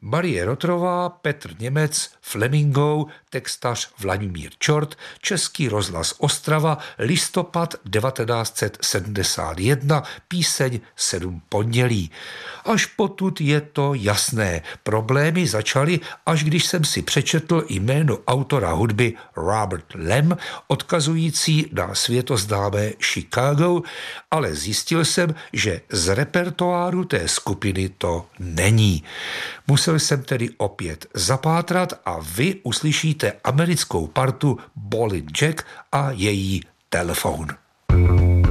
Marie Rotrová, Petr Němec, Flemingou, textař Vladimír Čort, Český rozhlas Ostrava, listopad 1971, píseň 7 pondělí. Až potud je to jasné. Problémy začaly, až když jsem si přečetl jméno autora hudby Robert Lamb, odkazující na světoznámé Chicago, ale zjistil jsem, že z repertoáru té skupiny to není. Musel jsem tedy opět zapátrat a vy uslyšíte americkou partu Ballin' Jack a její Telefon.